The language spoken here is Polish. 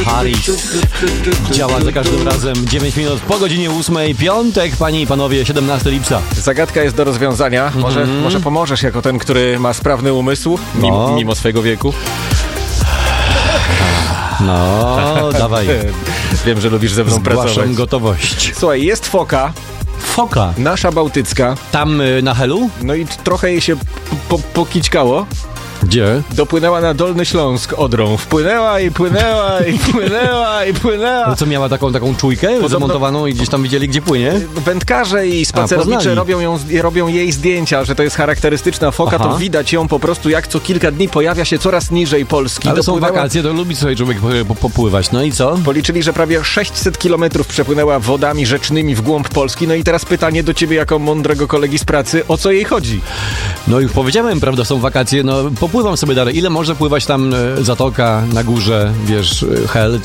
Harris działa za każdym razem. 9 minut po godzinie 8. Piątek, panie i panowie, 17 lipca. Zagadka jest do rozwiązania. Może pomożesz jako ten, który ma sprawny umysł, mimo swojego wieku. No, dawaj. Wiem, że lubisz ze mną pracować. Zgłaszam gotowość. Słuchaj, jest foka. Foka. Nasza bałtycka. Tam na Helu? No i trochę jej się pokićkało. Gdzie? Dopłynęła na Dolny Śląsk Odrą. Wpłynęła i płynęła i płynęła i płynęła. No co, miała taką czujkę zamontowaną i gdzieś tam widzieli, gdzie płynie? Wędkarze i spacerownicze robią jej zdjęcia, że to jest charakterystyczna foka. To widać ją po prostu, jak co kilka dni pojawia się coraz niżej Polski. Ale są wakacje, to lubi sobie człowiek popływać. No i co? Policzyli, że prawie 600 kilometrów przepłynęła wodami rzecznymi w głąb Polski. No i teraz pytanie do ciebie jako mądrego kolegi z pracy, o co jej chodzi? No już powiedziałem, prawda, są wakacje, no popływam sobie dalej. Ile może pływać tam zatoka na górze, wiesz, Hel?